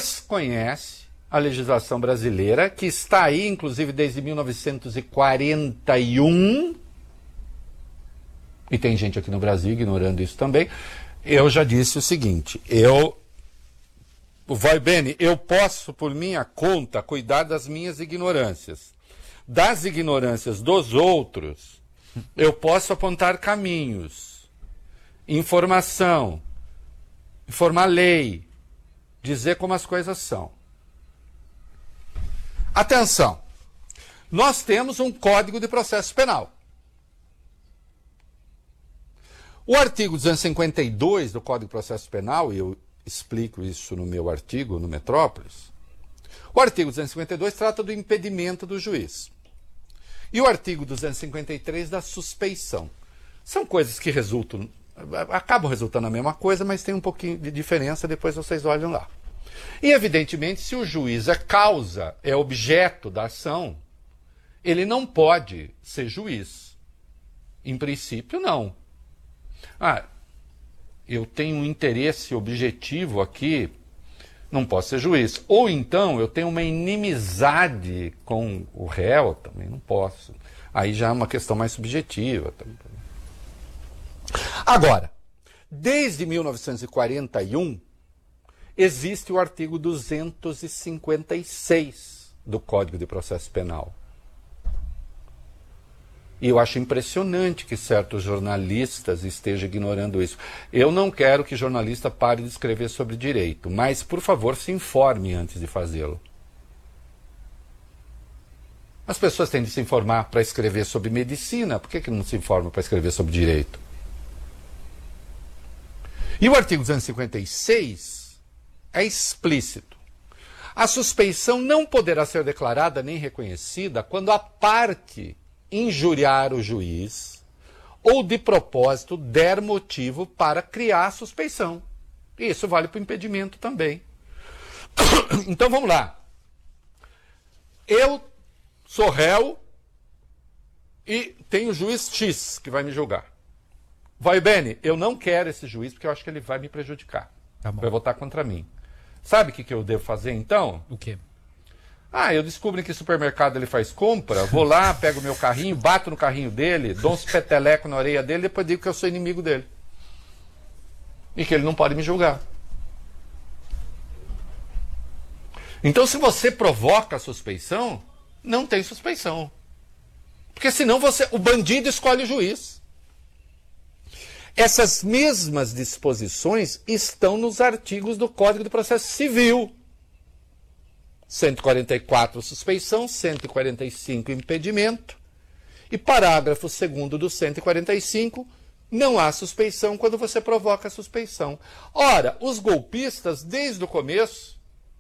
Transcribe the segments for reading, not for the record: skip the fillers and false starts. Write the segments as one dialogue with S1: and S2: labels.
S1: desconhece a legislação brasileira, que está aí, inclusive, desde 1941, e tem gente aqui no Brasil ignorando isso também. Eu já disse o seguinte, vai bem, eu posso, por minha conta, cuidar das minhas ignorâncias. Das ignorâncias dos outros, eu posso apontar caminhos, informação, informar lei, dizer como as coisas são. Atenção, nós temos um Código de Processo Penal. O artigo 252 do Código de Processo Penal, e eu explico isso no meu artigo no Metrópolis, o artigo 252 trata do impedimento do juiz. E o artigo 253 da suspeição. São coisas que acabam resultando na mesma coisa, mas tem um pouquinho de diferença, depois vocês olham lá. E, evidentemente, se o juiz é causa, é objeto da ação, ele não pode ser juiz. Em princípio, não. Eu tenho um interesse objetivo aqui, não posso ser juiz. Ou então eu tenho uma inimizade com o réu, também não posso. Aí já é uma questão mais subjetiva. Agora, desde 1941, existe o artigo 256 do Código de Processo Penal. E eu acho impressionante que certos jornalistas estejam ignorando isso. Eu não quero que jornalista pare de escrever sobre direito, mas, por favor, se informe antes de fazê-lo. As pessoas têm de se informar para escrever sobre medicina, por que não se informam para escrever sobre direito? E o artigo 256 é explícito. A suspeição não poderá ser declarada nem reconhecida quando a parte injuriar o juiz ou de propósito der motivo para criar suspeição. Isso vale para o impedimento também. Então vamos lá. Eu sou réu e tenho juiz X que vai me julgar. Vai bem, eu não quero esse juiz porque eu acho que ele vai me prejudicar. Vai votar contra mim. Sabe o que eu devo fazer então?
S2: O quê?
S1: Eu descubro em que supermercado ele faz compra, vou lá, pego o meu carrinho, bato no carrinho dele, dou uns petelecos na orelha dele, depois digo que eu sou inimigo dele. E que ele não pode me julgar. Então, se você provoca a suspeição, não tem suspeição. Porque senão o bandido escolhe o juiz. Essas mesmas disposições estão nos artigos do Código de Processo Civil. 144, suspeição, 145, impedimento. E parágrafo 2º do 145, não há suspeição quando você provoca a suspeição. Ora, os golpistas, desde o começo,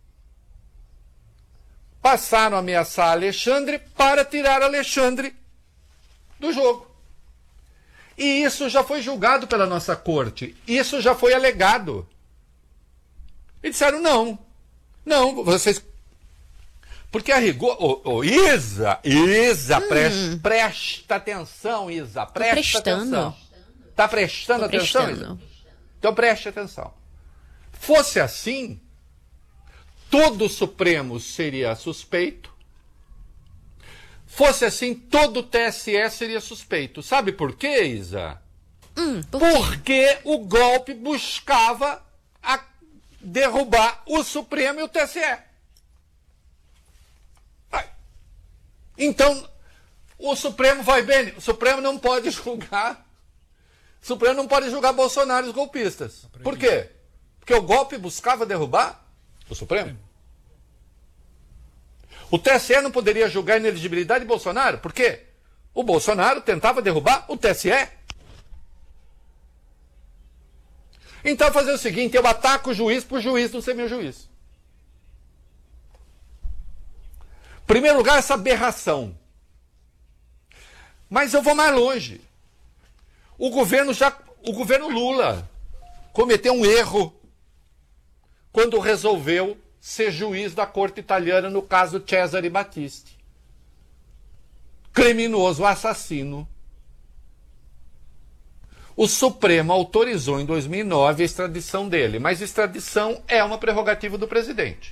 S1: passaram a ameaçar Alexandre para tirar Alexandre do jogo. E isso já foi julgado pela nossa corte. Isso já foi alegado. E disseram, não, vocês... Porque a rigor... Isa, presta atenção, Isa. Presta atenção. Está prestando atenção, Isa? Então preste atenção. Fosse assim, todo o Supremo seria suspeito. Fosse assim, todo o TSE seria suspeito. Sabe por quê, Isa? Porque o golpe buscava derrubar o Supremo e o TSE. Então, o Supremo o Supremo não pode julgar. O Supremo não pode julgar Bolsonaro e os golpistas. Por quê? Porque o golpe buscava derrubar o Supremo. O TSE não poderia julgar a inelegibilidade de Bolsonaro. Por quê? O Bolsonaro tentava derrubar o TSE. Então, fazer o seguinte, eu ataco o juiz por juiz não ser meu juiz. Em primeiro lugar, essa aberração. Mas eu vou mais longe. O governo Lula cometeu um erro quando resolveu ser juiz da corte italiana no caso Cesare Battisti. Criminoso assassino. O Supremo autorizou em 2009 a extradição dele, mas extradição é uma prerrogativa do presidente.